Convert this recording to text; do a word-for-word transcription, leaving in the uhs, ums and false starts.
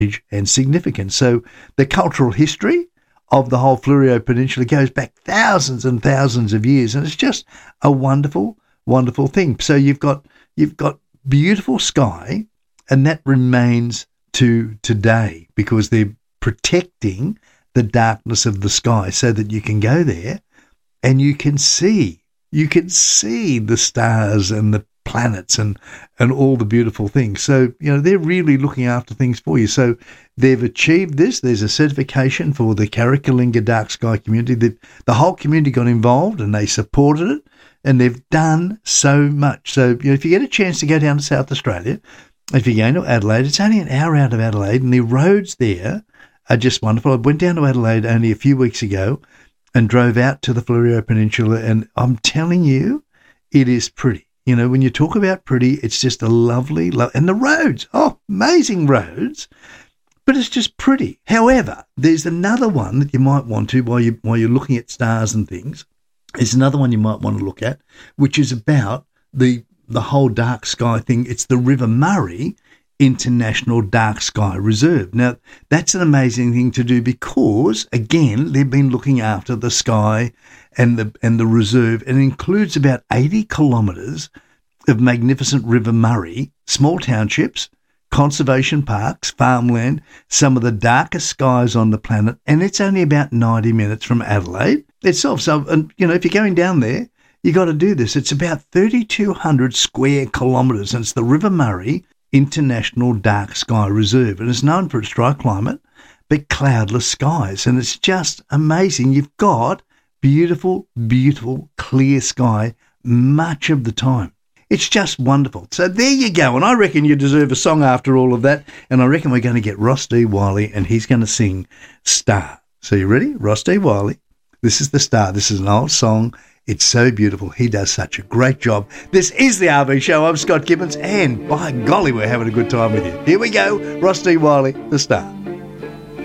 and significance. So the cultural history of the whole Fleurieu Peninsula goes back thousands and thousands of years, and it's just a wonderful, wonderful thing. So you've got you've got beautiful sky, and that remains to today because they're protecting the darkness of the sky so that you can go there and you can see, you can see the stars and the planets and, and all the beautiful things. So, you know, they're really looking after things for you. So they've achieved this. There's a certification for the Carrickalinga Dark Sky community. The, the whole community got involved and they supported it, and they've done so much. So, you know, if you get a chance to go down to South Australia, if you're going to Adelaide, it's only an hour out of Adelaide, and the roads there are just wonderful. I went down to Adelaide only a few weeks ago and drove out to the Fleurieu Peninsula, and I'm telling you, it is pretty. You know, when you talk about pretty, it's just a lovely, lo- and the roads, oh, amazing roads, but it's just pretty. However, there's another one that you might want to, while, you, while you're looking at stars and things, there's another one you might want to look at, which is about the the whole dark sky thing. It's the River Murray International Dark Sky Reserve. Now, that's an amazing thing to do because, again, they've been looking after the sky and the and the reserve, and it includes about eighty kilometres of magnificent River Murray, small townships, conservation parks, farmland, some of the darkest skies on the planet, and it's only about ninety minutes from Adelaide itself. So, and, you know, if you're going down there, you got to do this. It's about thirty-two hundred square kilometres, and it's the River Murray International Dark Sky Reserve, and it's known for its dry climate but cloudless skies, and it's just amazing. You've got beautiful, beautiful, clear sky much of the time. It's just wonderful. So there you go, and I reckon you deserve a song after all of that, and I reckon we're going to get Ross D. Wiley, and he's going to sing Star. So you ready? Ross D. Wiley. This is the Star. This is an old song. It's so beautiful. He does such a great job. This is the R V Show. I'm Scott Gibbons, and by golly, we're having a good time with you. Here we go. Ross D. Wiley, the Star.